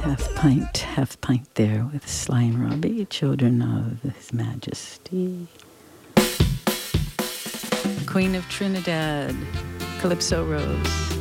Half pint there with Sly and Robbie, children of His Majesty. Queen of Trinidad, Calypso Rose.